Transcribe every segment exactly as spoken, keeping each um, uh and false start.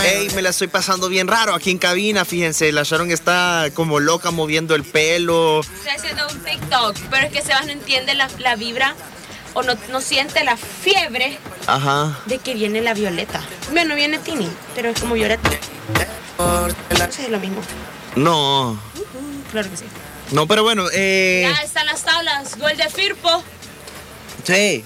Ey, me la estoy pasando bien raro aquí en cabina, fíjense. La Sharon está como loca moviendo el pelo. Estoy haciendo un TikTok, pero es que Sebas no entiende la, la vibra o no, no siente la fiebre. Ajá. De que viene la Violeta. Bueno, viene Tini, pero es como Violeta. Sí, es lo mismo. No. Uh-huh, claro que sí. No, pero bueno, eh... Ya están las tablas. Gol de Firpo. Sí.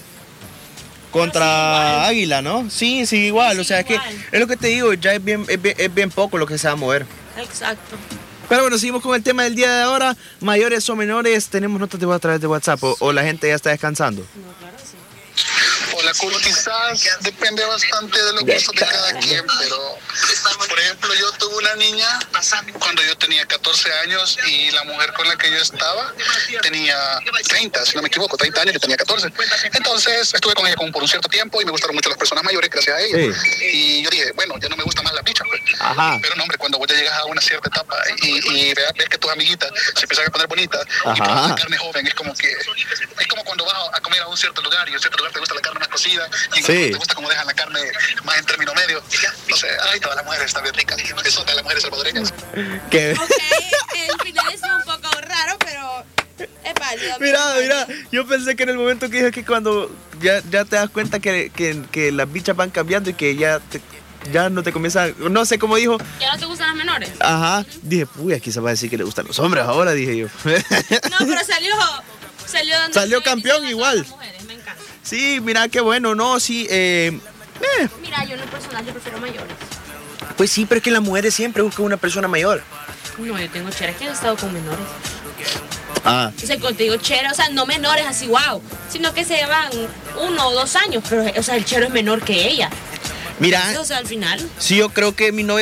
Contra Águila, ¿no? Sí, sí, igual. Sí, o sea, igual. Es que es lo que te digo, ya es bien, es bien, es bien poco lo que se va a mover. Exacto. Pero bueno, seguimos con el tema del día de ahora. Mayores o menores, tenemos notas de voz a través de WhatsApp o, o la gente ya está descansando. No, claro, sí. Hola, quizás depende bastante de los gustos de cada quien, pero por ejemplo yo tuve una niña cuando yo tenía catorce años y la mujer con la que yo estaba tenía treinta, si no me equivoco, treinta años, yo tenía catorce. Entonces estuve con ella como por un cierto tiempo y me gustaron mucho las personas mayores gracias a ella. Sí. Y yo dije, bueno, ya no me gusta más la bicha, pues. Ajá. Pero no, hombre, cuando vos ya llegas a una cierta etapa y, y veas, ves que tus amiguitas se empiezan a poner bonitas y pruebas la carne joven, es como que es como cuando vas a comer a un cierto lugar y en cierto lugar te gusta la carne más cocida y en sí. Te gusta como dejan la carne más en término medio. No sé, ay, todas las mujeres están bien ricas. Eso de las mujeres salvadoreñas. ¿Qué? Ok, el final es un poco raro, pero es válido. Mira, mira, yo pensé que en el momento que dije que cuando ya, ya te das cuenta que, que, que las bichas van cambiando y que ya te, ya no te comienzan, no sé cómo dijo. ¿Ya no te gustan las menores? Ajá, uh-huh. Dije, uy, aquí se va a decir que le gustan los hombres ahora, dije yo. No, pero salió, salió, salió campeón igual. Mujeres, me encanta. Sí, mira, qué bueno, no, sí, eh, eh. Mira, yo en lo personal yo prefiero mayores. Pues sí, pero es que las mujeres siempre buscan una persona mayor. No, yo tengo cheras que han estado con menores. Ah. O sea, cuando te digo chera, o sea, no menores así, wow, sino que se llevan uno o dos años, pero, o sea, el chero es menor que ella. Mira, entonces, o sea, al final. Sí, yo creo que mi novia